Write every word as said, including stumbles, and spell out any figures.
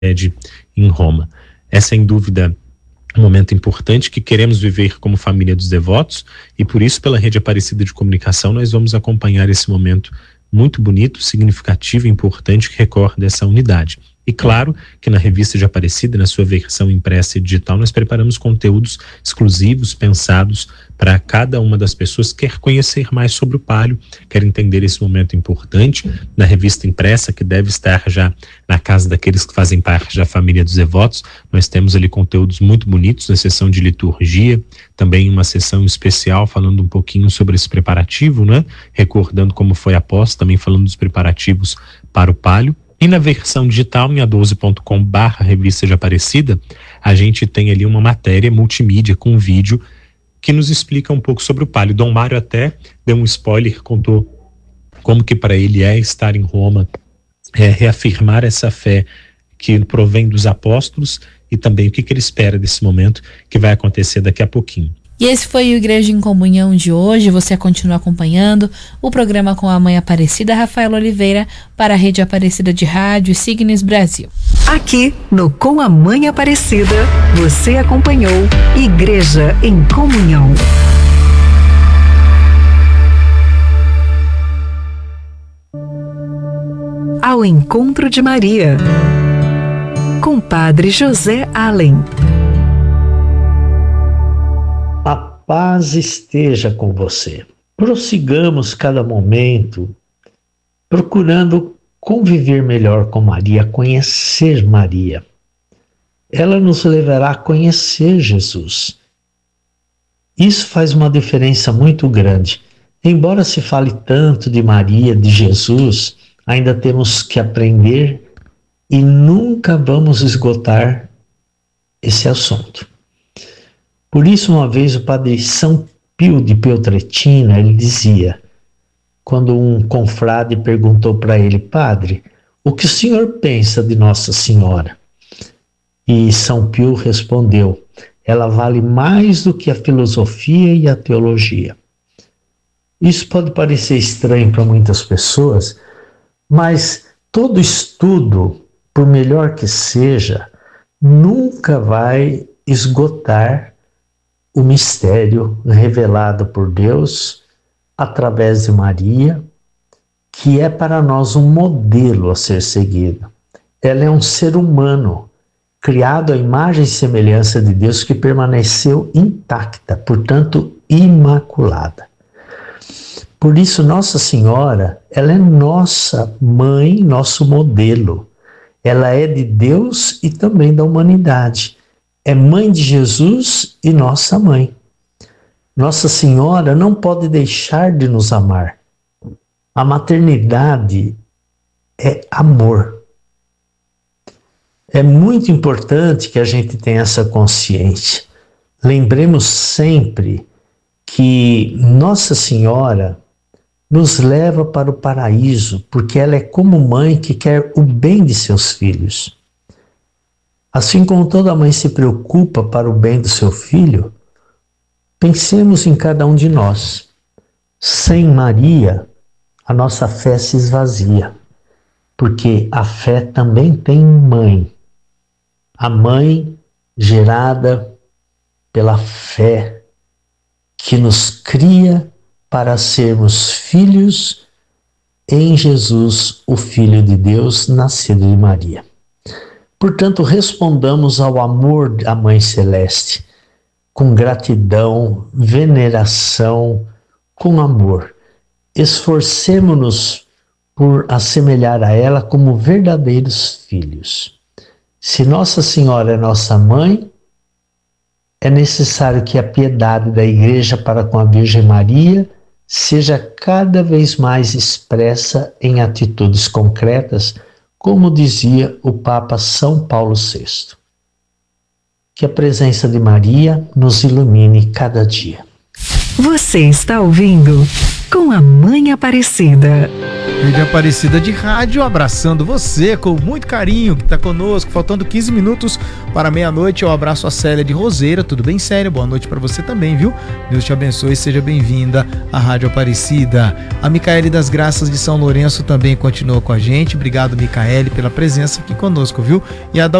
sede em Roma. É sem dúvida um momento importante que queremos viver como família dos devotos, e por isso, pela Rede Aparecida de Comunicação, nós vamos acompanhar esse momento muito bonito, significativo e importante que recorda essa unidade. E claro que na revista de Aparecida, na sua versão impressa e digital, nós preparamos conteúdos exclusivos, pensados para cada uma das pessoas que quer conhecer mais sobre o Palio, quer entender esse momento importante. Na revista impressa, que deve estar já na casa daqueles que fazem parte da família dos devotos, nós temos ali conteúdos muito bonitos na seção de liturgia, também uma sessão especial falando um pouquinho sobre esse preparativo, né? Recordando como foi a posse, também falando dos preparativos para o Palio. E na versão digital, em a doze ponto com barra revista de Aparecida, a gente tem ali uma matéria multimídia com um vídeo que nos explica um pouco sobre o Palio. Dom Mário até deu um spoiler, contou como que para ele é estar em Roma, é reafirmar essa fé que provém dos apóstolos e também o que, que ele espera desse momento que vai acontecer daqui a pouquinho. E esse foi o Igreja em Comunhão de hoje. Você continua acompanhando o programa com a Mãe Aparecida, Rafaela Oliveira, para a Rede Aparecida de Rádio e Signes Brasil. Aqui no Com a Mãe Aparecida, você acompanhou Igreja em Comunhão. Ao Encontro de Maria, com Padre José Allen. A paz esteja com você. Prossigamos cada momento procurando conviver melhor com Maria, conhecer Maria. Ela nos levará a conhecer Jesus. Isso faz uma diferença muito grande. Embora se fale tanto de Maria, de Jesus, ainda temos que aprender e nunca vamos esgotar esse assunto. Por isso, uma vez o padre São Pio de Peltrautina, ele dizia, quando um confrade perguntou para ele, padre, o que o senhor pensa de Nossa Senhora? E São Pio respondeu, ela vale mais do que a filosofia e a teologia. Isso pode parecer estranho para muitas pessoas, mas todo estudo, por melhor que seja, nunca vai esgotar o mistério revelado por Deus através de Maria, que é para nós um modelo a ser seguido. Ela é um ser humano, criado à imagem e semelhança de Deus, que permaneceu intacta, portanto, imaculada. Por isso, Nossa Senhora, ela é nossa mãe, nosso modelo. Ela é de Deus e também da humanidade. É mãe de Jesus e nossa mãe. Nossa Senhora não pode deixar de nos amar. A maternidade é amor. É muito importante que a gente tenha essa consciência. Lembremos sempre que Nossa Senhora nos leva para o paraíso, porque ela é como mãe que quer o bem de seus filhos. Assim como toda mãe se preocupa para o bem do seu filho, pensemos em cada um de nós. Sem Maria, a nossa fé se esvazia, porque a fé também tem mãe. A mãe gerada pela fé que nos cria para sermos filhos em Jesus, o Filho de Deus, nascido de Maria. Portanto, respondamos ao amor da Mãe Celeste com gratidão, veneração, com amor. Esforcemo-nos por assemelhar a ela como verdadeiros filhos. Se Nossa Senhora é nossa mãe, é necessário que a piedade da Igreja para com a Virgem Maria seja cada vez mais expressa em atitudes concretas, como dizia o Papa São Paulo sexto. Que a presença de Maria nos ilumine cada dia. Você está ouvindo Com a Mãe Aparecida. Rede Aparecida de Rádio, abraçando você com muito carinho, que está conosco, faltando quinze minutos para meia-noite. Eu abraço a Célia de Roseira, tudo bem, Célia? Boa noite para você também, viu? Deus te abençoe, seja bem-vinda à Rádio Aparecida. A Micaele das Graças de São Lourenço também continua com a gente, obrigado, Micaele, pela presença aqui conosco, viu? E a